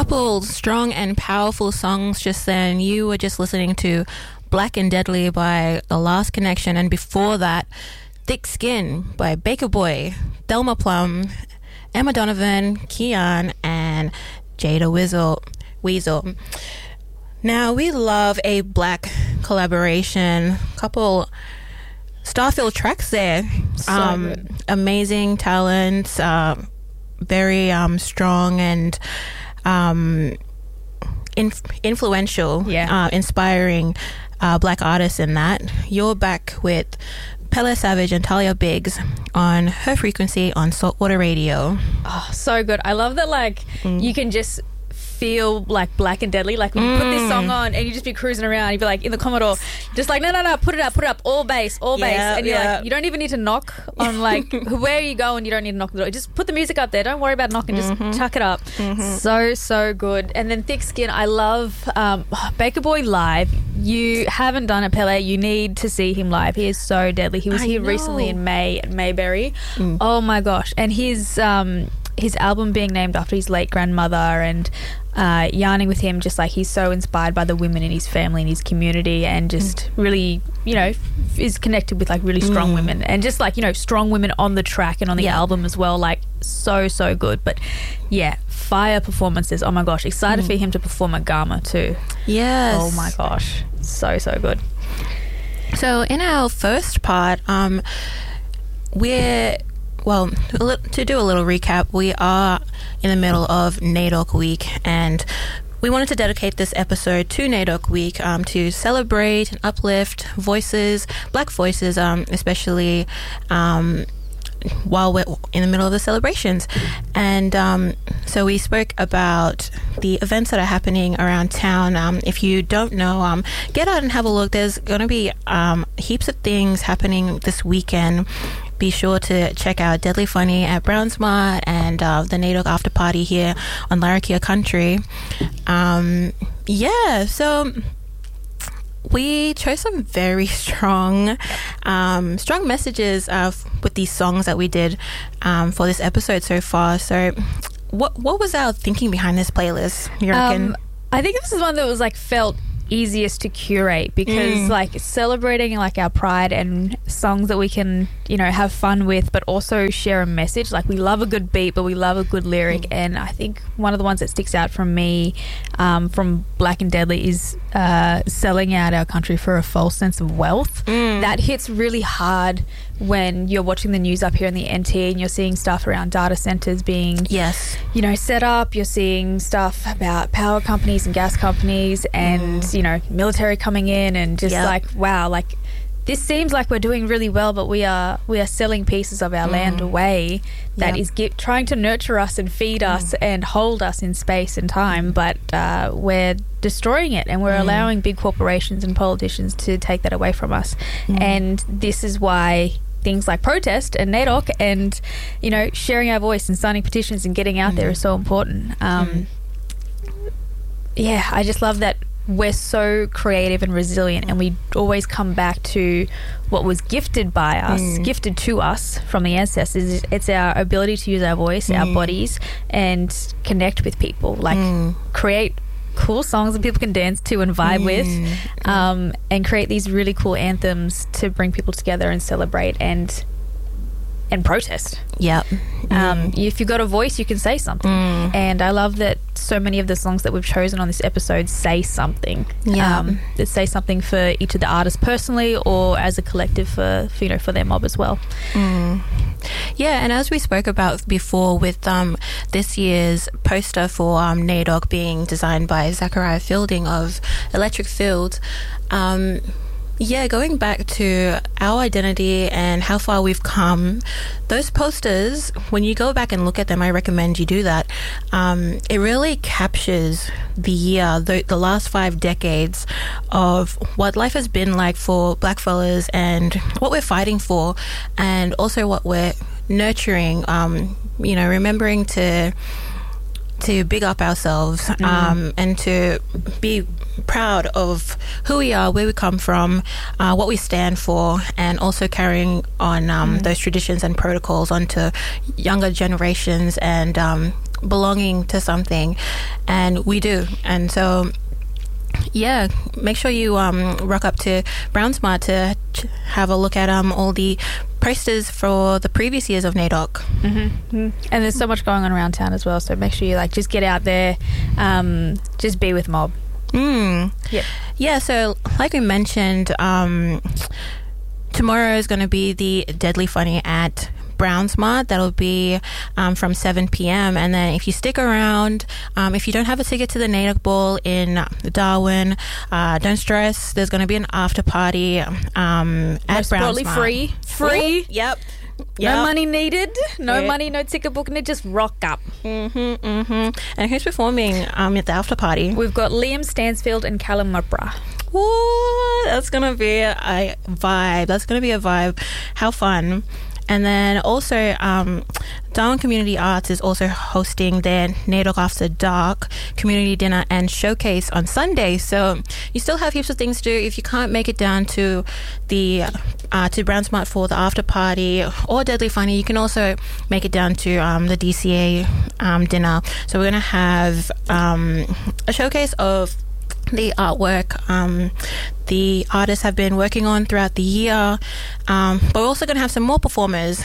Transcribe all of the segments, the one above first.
couple strong and powerful songs just then. You were just listening to Black and Deadly by The Last Connection, and before that, Thick Skin by Baker Boy, Thelma Plum, Emma Donovan, Kian, and Jada Weasel. Now, we love a black collaboration. Couple star-filled tracks there. Good. Amazing talent, very strong and influential, inspiring black artists in that. You're back with Pele Savage and Talia Biggs on Her Frequency on Saltwater Radio. Oh, so good. I love that, you can just feel like Black and Deadly, like when you put this song on and you just be cruising around, you'd be like in the Commodore, just like no, put it up, all bass, and you're like, you don't even need to knock on where you go, and you don't need to knock the door, just put the music up there, don't worry about knocking, just chuck it up. So good. And then Thick Skin, I love Baker Boy live. You haven't done it, Pele, you need to see him live. He is so deadly. He was here recently in May at Mayberry. Oh my gosh. And his album being named after his late grandmother, and yarning with him, just like he's so inspired by the women in his family and his community, and just really, is connected with really strong women, and just strong women on the track and on the album as well. So good. But yeah, fire performances. Oh my gosh, excited for him to perform at Gama too. Yes. Oh my gosh, so good. So in our first part, to do a little recap, we are in the middle of NAIDOC Week, and we wanted to dedicate this episode to NAIDOC Week to celebrate and uplift voices, black voices, especially while we're in the middle of the celebrations. And so we spoke about the events that are happening around town. If you don't know, get out and have a look. There's going to be heaps of things happening this weekend. Be sure to check out Deadly Funny at Brownsmart and the NAIDOC After Party here on Larrakia Country. So we chose some very strong messages with these songs that we did for this episode so far. So what was our thinking behind this playlist, you reckon? I think this is one that was felt easiest to curate, because celebrating our pride and songs that we can have fun with, but also share a message. We love a good beat, but we love a good lyric. And I think one of the ones that sticks out from me from Black and Deadly is selling out our country for a false sense of wealth. That hits really hard when you're watching the news up here in the NT and you're seeing stuff around data centers being set up. You're seeing stuff about power companies and gas companies and military coming in, and just wow, this seems like we're doing really well, but we are selling pieces of our land away that is trying to nurture us and feed us and hold us in space and time, but we're destroying it, and we're allowing big corporations and politicians to take that away from us. And this is why things like protest and NAIDOC and sharing our voice and signing petitions and getting out there is so important. I just love that we're so creative and resilient, and we always come back to what was gifted by us, gifted to us from the ancestors. It's our ability to use our voice, our bodies, and connect with people, create cool songs that people can dance to and vibe with, and create these really cool anthems to bring people together and celebrate and protest. If you've got a voice, you can say something. And I love that so many of the songs that we've chosen on this episode say something. That say something for each of the artists personally, or as a collective for their mob as well. And as we spoke about before with this year's poster for NAIDOC being designed by Zachariah Fielding of Electric Field, going back to our identity and how far we've come, those posters, when you go back and look at them, I recommend you do that. It really captures the year, the last 5 decades of what life has been like for black fellas and what we're fighting for, and also what we're nurturing, remembering to big up ourselves and to be proud of who we are, where we come from, what we stand for, and also carrying on those traditions and protocols onto younger generations, and belonging to something, and we do. And so yeah, make sure you rock up to Brown Smart to have a look at all the posters for the previous years of NAIDOC. Mm-hmm. And there's so much going on around town as well, so make sure you just get out there, just be with Mob. Yep. Yeah, so like we mentioned, tomorrow is going to be the Deadly Funny at Brown Smart. That'll be from 7 p.m. And then if you stick around, if you don't have a ticket to the NAIDOC Ball in Darwin, don't stress. There's going to be an after party at Brown Smart. Free. Ooh, yep. No money needed. No money, no ticket booking. Just rock up. And who's performing at the after party? We've got Liam Stansfield and Callum Mabra. Ooh, that's going to be a vibe. How fun. And then also, Darwin Community Arts is also hosting their NAIDOC After Dark community dinner and showcase on Sunday. So you still have heaps of things to do. If you can't make it down to the to Brown Smart for the after party or Deadly Funny, you can also make it down to the DCA dinner. So we're going to have a showcase of the artwork the artists have been working on throughout the year, but we're also going to have some more performances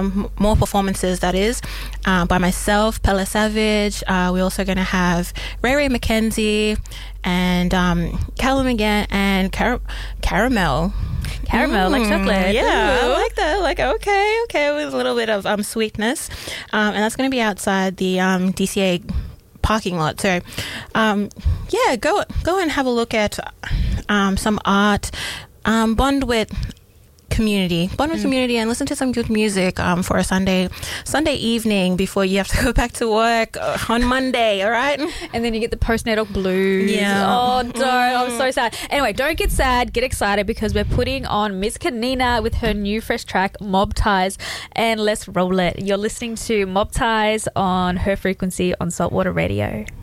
that is, by myself, Pella Savage. We're also going to have Ray McKenzie and Callum again and Caramel like chocolate. Yeah, Ooh. I like that. Like, okay, with a little bit of sweetness, and that's going to be outside the DCA parking lot. So yeah, go and have a look at some art, bond with community and listen to some good music for a Sunday evening before you have to go back to work on Monday. All right, and then you get the post-NAIDOC blues. Yeah. Don't. I'm so sad. Anyway, don't get sad, get excited, because we're putting on Miss Kanina with her new fresh track Mob Ties, and let's roll it. You're listening to Mob Ties on Her Frequency on Saltwater Radio.